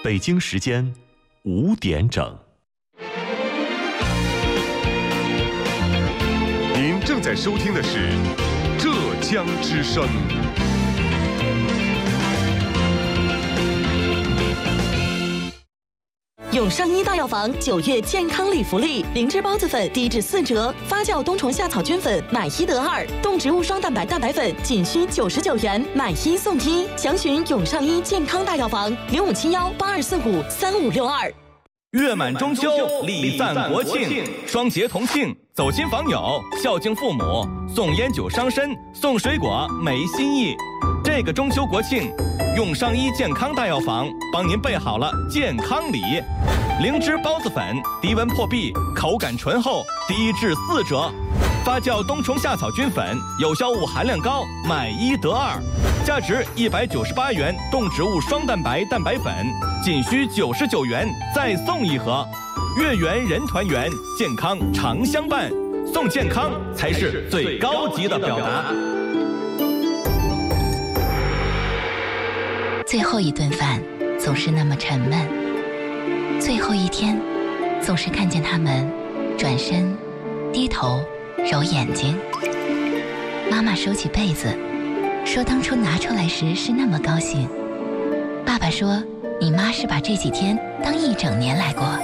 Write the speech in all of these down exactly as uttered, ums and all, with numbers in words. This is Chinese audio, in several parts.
北京时间五点整。 您正在收听的是浙江之声。 永上医大药房九月健康礼福利，灵芝孢子粉低至四折，发酵冬虫夏草菌粉买一得二，动植物双蛋白蛋白粉仅需九十九元，买一送一。详询永上医健康大药房零五七幺八二四五三五六二。 月满中秋，礼赞国庆，双节同庆，走亲访友，孝敬父母，送烟酒伤身，送水果没心意。这个中秋国庆，永上医健康大药房帮您备好了健康礼，灵芝孢子粉低温破壁，口感醇厚，低至四折；发酵冬虫夏草菌粉有效物含量高，买一得二，价值一百九十八元动植物双蛋白蛋白粉仅需九十九元再送一盒。月圆人团圆，健康常相伴，送健康才是最高级的表达。 最后一顿饭总是那么沉闷，最后一天总是看见他们转身低头揉眼睛。妈妈收起被子说，当初拿出来时是那么高兴。爸爸说，你妈是把这几天当一整年来过。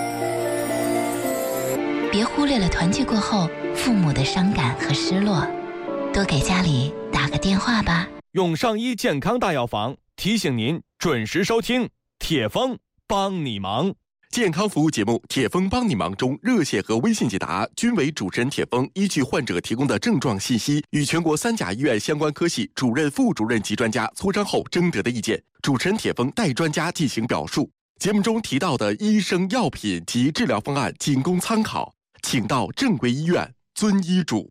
别忽略了团聚过后父母的伤感和失落，多给家里打个电话吧。 永上医健康大药房提醒您准时收听铁峰帮你忙。 健康服务节目《铁峰帮你忙》中，热线和微信解答均为主持人铁峰依据患者提供的症状信息，与全国三甲医院相关科系主任、副主任及专家磋商后征得的意见，主持人铁峰代专家进行表述。节目中提到的医生、药品及治疗方案仅供参考，请到正规医院遵医嘱。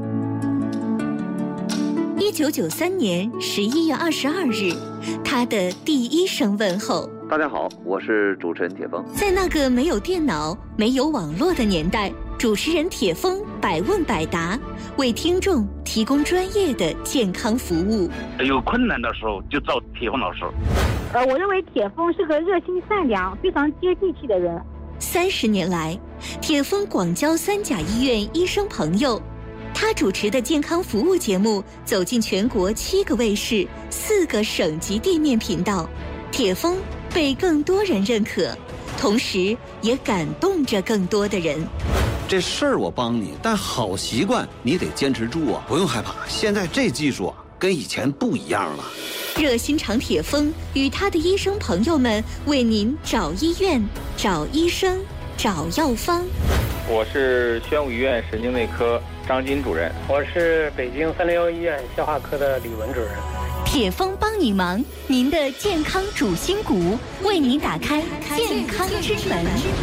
一九九三年十一月二十二日，他的第一声问候。 大家好，我是主持人铁峰。 在那个没有电脑、没有网络的年代，主持人铁峰百问百答，为听众提供专业的健康服务。 有困难的时候就找铁峰老师。 呃，我认为铁峰是个热心善良、非常接地气的人。 三十年来，铁峰广交三甲医院医生朋友。他主持的健康服务节目走进全国七个卫视、四个省级地面频道，铁峰被更多人认可，同时也感动着更多的人。 这事儿我帮你，但好习惯你得坚持住啊！不用害怕，现在这技术啊，跟以前不一样了。 热心肠铁峰与他的医生朋友们为您找医院、找医生、找药方。 我是宣武医院神经内科张金主任。 我是北京三零幺医院消化科的李文主任。 铁峰帮你忙，您的健康主心骨，为您打开健康之门。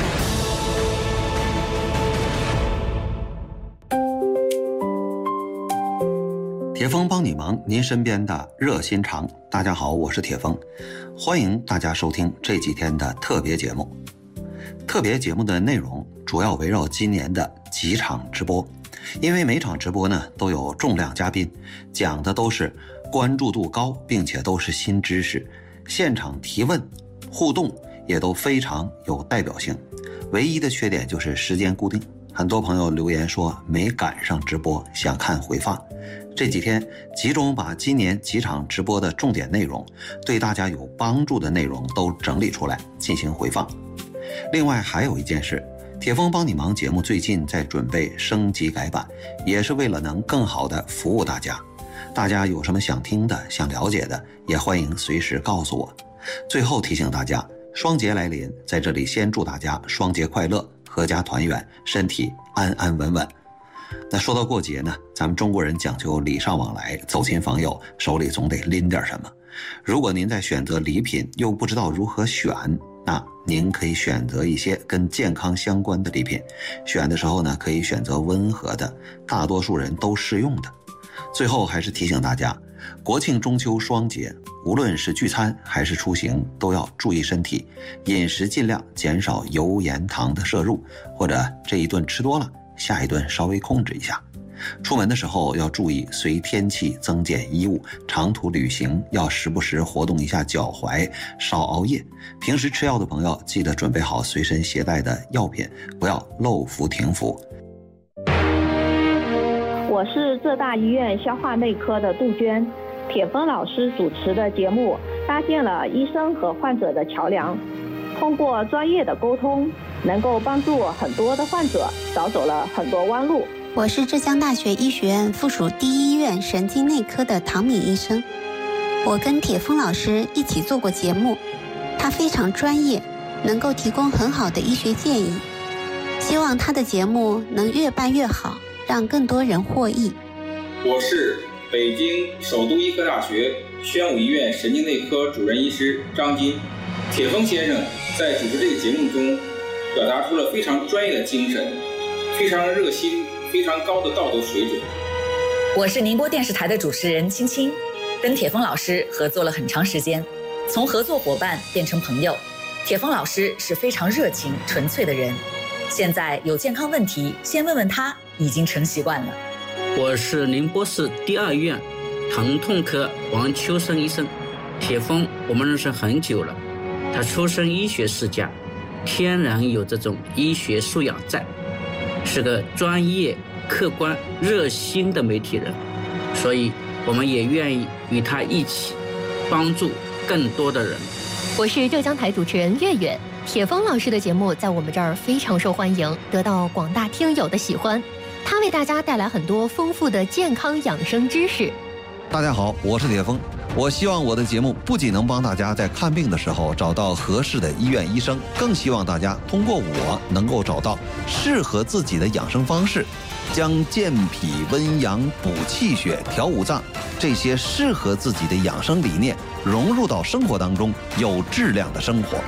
铁峰帮你忙，您身边的热心肠。大家好，我是铁峰，欢迎大家收听这几天的特别节目。特别节目的内容主要围绕今年的几场直播，因为每场直播呢都有重量嘉宾，讲的都是关注度高，并且都是新知识，现场提问互动也都非常有代表性。唯一的缺点就是时间固定，很多朋友留言说没赶上直播，想看回放。这几天集中把今年几场直播的重点内容，对大家有帮助的内容都整理出来进行回放。另外还有一件事，铁峰帮你忙节目最近在准备升级改版，也是为了能更好的服务大家。大家有什么想听的、想了解的，也欢迎随时告诉我。最后提醒大家，双节来临，在这里先祝大家双节快乐，阖家团圆，身体安安稳稳。那说到过节呢，咱们中国人讲究礼尚往来，走亲访友，手里总得拎点什么。如果您在选择礼品又不知道如何选，那您可以选择一些跟健康相关的礼品，选的时候呢，可以选择温和的，大多数人都适用的。最后还是提醒大家，国庆中秋双节，无论是聚餐还是出行，都要注意身体，饮食尽量减少油盐糖的摄入，或者这一顿吃多了，下一顿稍微控制一下。 出门的时候要注意随天气增减衣物，长途旅行要时不时活动一下脚踝，少熬夜。平时吃药的朋友记得准备好随身携带的药品，不要漏服停服。 我是浙大医院消化内科的杜鹃，铁峰老师主持的节目搭建了医生和患者的桥梁，通过专业的沟通，能够帮助很多的患者少走了很多弯路。 我是浙江大学医学院附属第一医院神经内科的唐敏医生，我跟铁峰老师一起做过节目，他非常专业，能够提供很好的医学建议，希望他的节目能越办越好，让更多人获益。 我是北京首都医科大学宣武医院神经内科主任医师张金。铁峰先生在主持这个节目中表达出了非常专业的精神，非常热心，非常高的道德水准。 我是宁波电视台的主持人青青，跟铁峰老师合作了很长时间，从合作伙伴变成朋友。铁峰老师是非常热情纯粹的人，现在有健康问题先问问他已经成习惯了。 我是宁波市第二医院疼痛科王秋生医生。铁峰我们认识很久了，他出身医学世家，天然有这种医学素养在，是个专业客观热心的媒体人，所以我们也愿意与他一起帮助更多的人。 我是浙江台主持人月月，铁峰老师的节目在我们这儿非常受欢迎，得到广大听友的喜欢。他为大家带来很多丰富的健康养生知识。 大家好，我是铁峰。我希望我的节目不仅能帮大家在看病的时候找到合适的医院医生，更希望大家通过我能够找到适合自己的养生方式，将健脾温阳、补气血、调五脏这些适合自己的养生理念融入到生活当中，有质量的生活。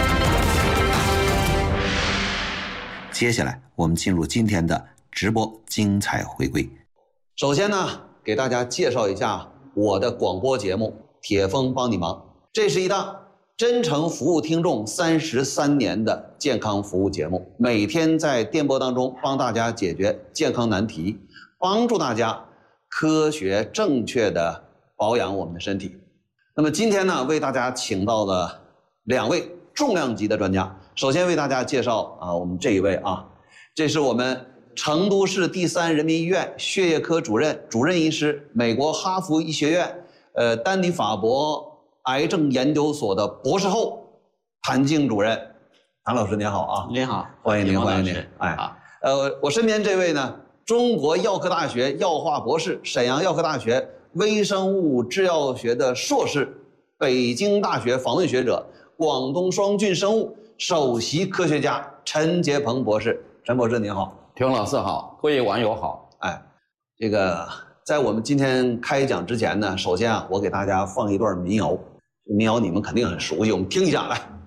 接下来我们进入今天的直播精彩回归。首先呢，给大家介绍一下我的广播节目《铁峰帮你忙》，这是一档真诚服务听众三十三年的健康服务节目，每天在电波当中帮大家解决健康难题，帮助大家科学正确的保养我们的身体。那么今天呢，为大家请到了两位重量级的专家。首先为大家介绍啊，我们这一位啊，这是我们成都市第三人民医院血液科主任、主任医师，美国哈佛医学院呃丹尼法伯癌症研究所的博士后谭静主任。谭老师您好啊！ 您好， 欢迎您，欢迎您。哎，呃，我身边这位呢，中国药科大学药化博士，沈阳药科大学微生物制药学的硕士，北京大学访问学者，广东双菌生物首席科学家陈杰鹏博士。陈博士您好。 铁峰老师好，各位网友好。 哎，这个在我们今天开讲之前呢，首先啊，我给大家放一段民谣。民谣你们肯定很熟悉，我们听一下来。